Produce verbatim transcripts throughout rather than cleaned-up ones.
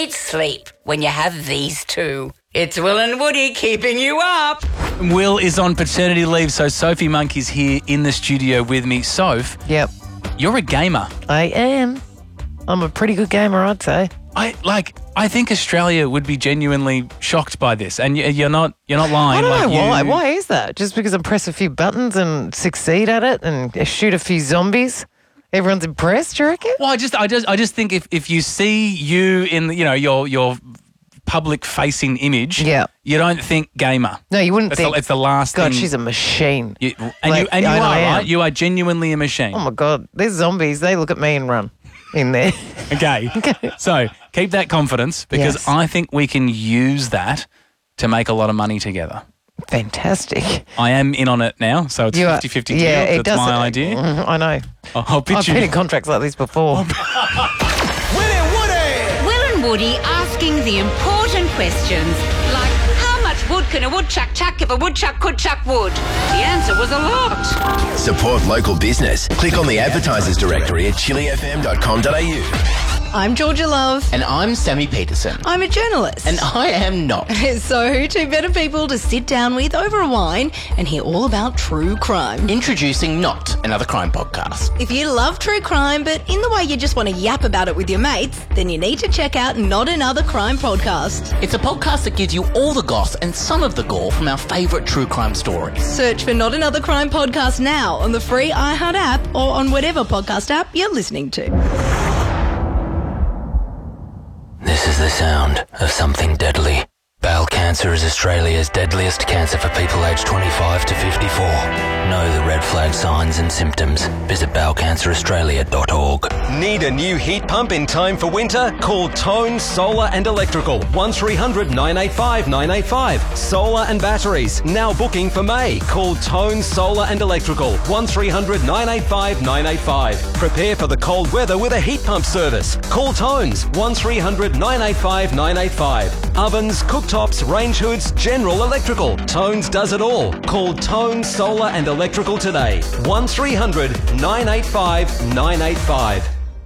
sweet sleep when you have these two. It's Will and Woody keeping you up. Will is on paternity leave, so Sophie Monk is here in the studio with me. Soph, Yep, you're a gamer. I am. I'm a pretty good gamer, I'd say. I like. I think Australia would be genuinely shocked by this, and y- you're not. You're not lying. I don't like know you, why. Why is that? Just because I press a few buttons and succeed at it and shoot a few zombies, everyone's impressed, do you reckon? Well, I just, I just, I just think if, if you see you in, the, you know, your your public-facing image, Yeah. you don't think gamer. No, you wouldn't It's think. the, it's the last God, thing. she's a machine. You, and Like, you, and you I- are, I am. right? You are genuinely a machine. Oh, my God. These zombies, they look at me and run in there. Okay. So keep that confidence because Yes. I think we can use that to make a lot of money together. Fantastic. I am in on it now, so it's You are- fifty-fifty yeah, deal. it That's does. my idea. Mhm, I know. I'll, I'll pitch I've you. been in contracts like this before. Will and Woody! Will and Woody asking the important questions like how much wood can a woodchuck chuck if a woodchuck could chuck wood? The answer was a lot. Support local business. Click on the advertisers directory at chili f m dot com dot a u. I'm Georgia Love. And I'm Sammy Peterson. I'm a journalist. And I am not. So, two better people to sit down with over a wine and hear all about true crime. Introducing Not, another crime podcast. If you love true crime, but in the way you just want to yap about it with your mates, then you need to check out Not Another Crime podcast. It's a podcast that gives you all the goss and some of the gore from our favourite true crime stories. Search for Not Another Crime podcast now on the free iHeart app or on whatever podcast app you're listening to. This is the sound of something deadly. Bowel cancer is Australia's deadliest cancer for people aged twenty-five to fifty-four. Know the red flag signs and symptoms. Visit bowel cancer australia dot org. Need a new heat pump in time for winter? Call Tone Solar and Electrical. one three hundred nine eight five nine eight five. Solar and batteries. Now booking for May. Call Tone Solar and Electrical. one three hundred nine eight five nine eight five. Prepare for the cold weather with a heat pump service. Call Tones. one three hundred nine eight five nine eight five. Ovens, cooktops, range hoods, general electrical. Tones does it all. Call Tone Solar and Electrical today. one three hundred nine eight five nine eight five.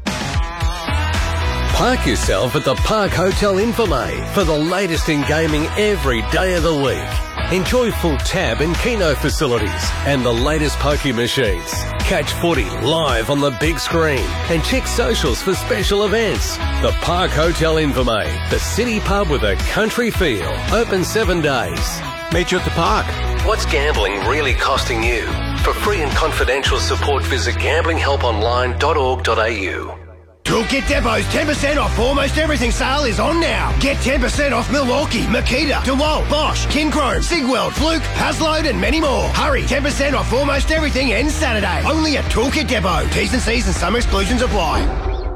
Park yourself at the Park Hotel Infirmay for the latest in gaming every day of the week. Enjoy full tab and keno facilities and the latest pokie machines. Catch footy live on the big screen and check socials for special events. The Park Hotel Infirmay, the city pub with a country feel. Open seven days. Meet you at the park. What's gambling really costing you? For free and confidential support, visit gambling help online dot org dot a u. Toolkit Depot's ten percent off almost everything sale is on now. Get ten percent off Milwaukee, Makita, DeWalt, Bosch, Kinchrome, Sigweld, Fluke, Hasload and many more. Hurry, ten percent off almost everything ends Saturday. Only at Toolkit Depot. T's and C's and some exclusions apply.